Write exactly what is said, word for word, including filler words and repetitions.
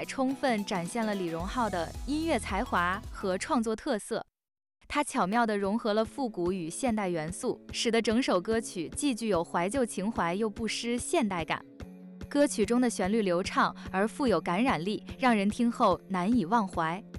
百充分展现了李荣浩的音乐才华和创作特色。他巧妙地融合了复古与现代元素，使得整首歌曲既具有怀旧情怀，又不失现代感。歌曲中的旋律流畅而富有感染力，让人听后难以忘怀。